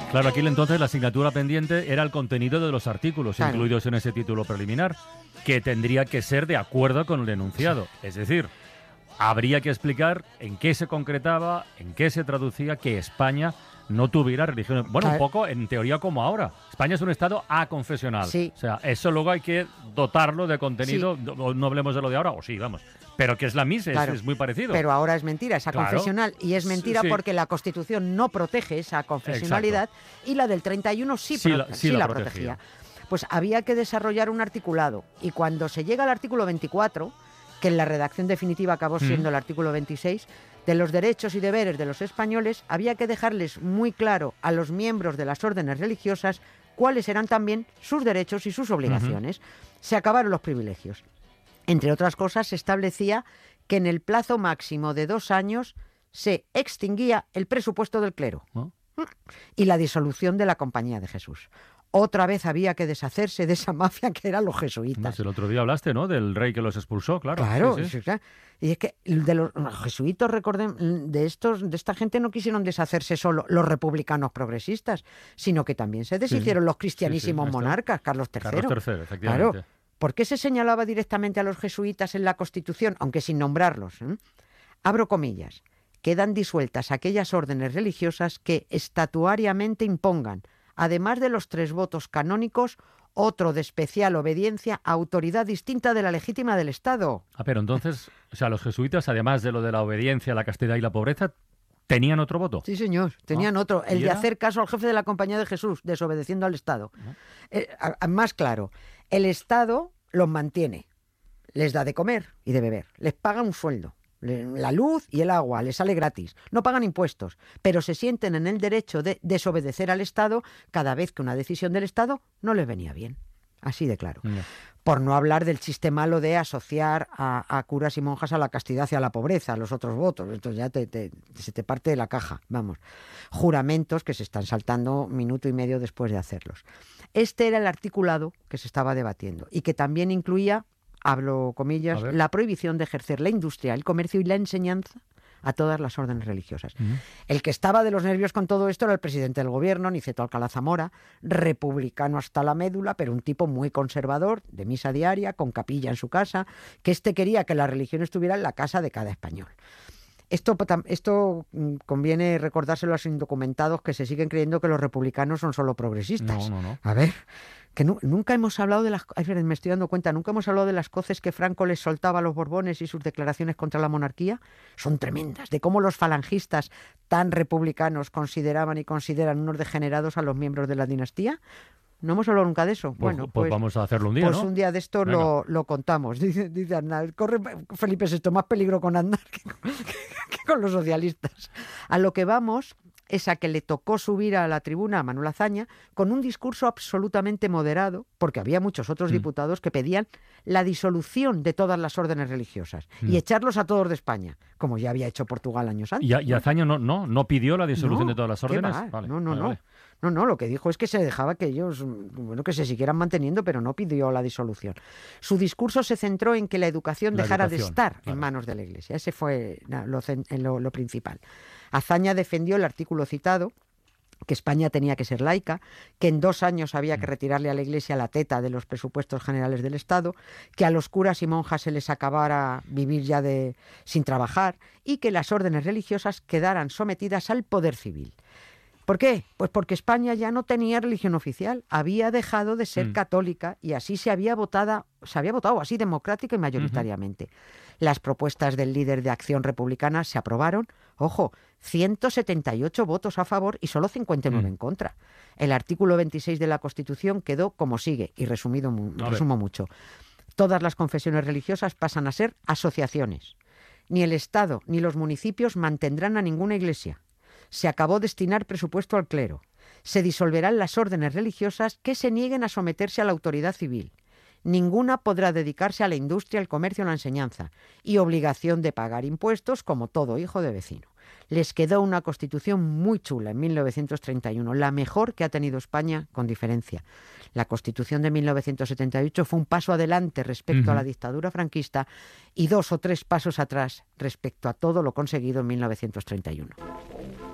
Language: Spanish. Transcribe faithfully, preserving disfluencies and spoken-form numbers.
Claro, aquí entonces la asignatura pendiente era el contenido de los artículos Claro. incluidos en ese título preliminar, que tendría que ser de acuerdo con el enunciado. Es decir, habría que explicar en qué se concretaba, en qué se traducía que España no tuviera religión. Bueno, Claro. un poco en teoría como ahora. España es un estado aconfesional. Sí. O sea, eso luego hay que dotarlo de contenido. Sí. No, no hablemos de lo de ahora, o sí, vamos. Pero que es la misa, Claro. es, es muy parecido. Pero ahora es mentira, es Claro. aconfesional. Y es mentira Sí. porque la Constitución no protege esa confesionalidad y la del treinta y uno sí, Sí pro- la- sí sí la la protegía. protegía. Pues había que desarrollar un articulado. Y cuando se llega al artículo veinticuatro, que en la redacción definitiva acabó siendo Mm. el artículo veintiséis, de los derechos y deberes de los españoles, había que dejarles muy claro a los miembros de las órdenes religiosas cuáles eran también sus derechos y sus obligaciones. Se acabaron los privilegios. Entre otras cosas, se establecía que en el plazo máximo de dos años se extinguía el presupuesto del clero ¿No? y la disolución de la Compañía de Jesús. Otra vez había que deshacerse de esa mafia que eran los jesuitas. Pues el otro día hablaste, ¿no? Del rey que los expulsó, claro. Claro, Sí, sí. sí, claro. Y es que de los jesuitas, recorden, de estos, de esta gente no quisieron deshacerse solo los republicanos progresistas, sino que también se deshicieron Sí. los Sí, cristianísimos sí, ahí está. monarcas, Carlos tercero. Carlos tercero, efectivamente. Claro. ¿Por qué se señalaba directamente a los jesuitas en la Constitución, aunque sin nombrarlos? ¿eh? Abro comillas. Quedan disueltas aquellas órdenes religiosas que estatuariamente impongan, además de los tres votos canónicos, otro de especial obediencia a autoridad distinta de la legítima del Estado. Ah, pero entonces, o sea, los jesuitas, además de lo de la obediencia, la castidad y la pobreza, ¿tenían otro voto? Sí, señor. Tenían Ah, otro, el ¿y de era? hacer caso al jefe de la Compañía de Jesús, desobedeciendo al Estado. Eh, a- a- más claro, el Estado los mantiene, les da de comer y de beber, les paga un sueldo, le- la luz y el agua, les sale gratis, no pagan impuestos, pero se sienten en el derecho de desobedecer al Estado cada vez que una decisión del Estado no les venía bien. Así de claro. Ya. Por no hablar del chiste malo de asociar a, a curas y monjas a la castidad y a la pobreza, a los otros votos. Entonces ya te, te- se te parte de la caja, vamos. Juramentos que se están saltando minuto y medio después de hacerlos. Este era el articulado que se estaba debatiendo y que también incluía, hablo comillas, A ver. la prohibición de ejercer la industria, el comercio y la enseñanza a todas las órdenes religiosas. Ujú. El que estaba de los nervios con todo esto era el presidente del gobierno, Niceto Alcalá Zamora, republicano hasta la médula, pero un tipo muy conservador, de misa diaria, con capilla en su casa, que este quería que la religión estuviera en la casa de cada español. Esto, tam- esto mm, conviene recordárselo a los indocumentados que se siguen creyendo que los republicanos son solo progresistas. No, no, no. A ver, que nu- nunca hemos hablado de las... Ay, me estoy dando cuenta, nunca hemos hablado de las coces que Franco les soltaba a los Borbones y sus declaraciones contra la monarquía. Son tremendas, de cómo los falangistas tan republicanos consideraban y consideran unos degenerados a los miembros de la dinastía. No hemos hablado nunca de eso. Pues, bueno, pues vamos a hacerlo un día, pues ¿no? un día de esto Venga. lo, lo contamos. Dice, dice Arnal, corre Felipe sexto, más peligro con andar que con, que con los socialistas. A lo que vamos es a que le tocó subir a la tribuna a Manuel Azaña con un discurso absolutamente moderado, porque había muchos otros Mm. diputados que pedían la disolución de todas las órdenes religiosas Mm. y echarlos a todos de España, como ya había hecho Portugal años antes. ¿Y, a- y Azaña no, no, no pidió la disolución No, de todas las ¿qué órdenes? va? Vale, no, no, vale, no. vale. No, no, lo que dijo es que se dejaba que ellos, bueno, que se siguieran manteniendo, pero no pidió la disolución. Su discurso se centró en que la educación La dejara educación, de estar claro. en manos de la Iglesia. Ese fue na, lo, cen- lo- lo principal. Azaña defendió el artículo citado, que España tenía que ser laica, que en dos años había que retirarle a la Iglesia la teta de los presupuestos generales del Estado, que a los curas y monjas se les acabara vivir ya de sin trabajar y que las órdenes religiosas quedaran sometidas al poder civil. ¿Por qué? Pues porque España ya no tenía religión oficial, había dejado de ser Mm. católica y así se había votado, se había votado así democrática y mayoritariamente. Las propuestas del líder de Acción Republicana se aprobaron, ojo, ciento setenta y ocho votos a favor y solo cincuenta y nueve Mm. en contra. El artículo veintiséis de la Constitución quedó como sigue, y resumido, mu- A ver. resumo mucho. Todas las confesiones religiosas pasan a ser asociaciones. Ni el Estado ni los municipios mantendrán a ninguna iglesia. Se acabó destinar presupuesto al clero. Se disolverán las órdenes religiosas que se nieguen a someterse a la autoridad civil. Ninguna podrá dedicarse a la industria, el comercio o la enseñanza. Y obligación de pagar impuestos como todo hijo de vecino. Les quedó una constitución muy chula en mil novecientos treinta y uno, la mejor que ha tenido España con diferencia. La constitución de mil novecientos setenta y ocho fue un paso adelante respecto Ujú. a la dictadura franquista y dos o tres pasos atrás respecto a todo lo conseguido en mil novecientos treinta y uno.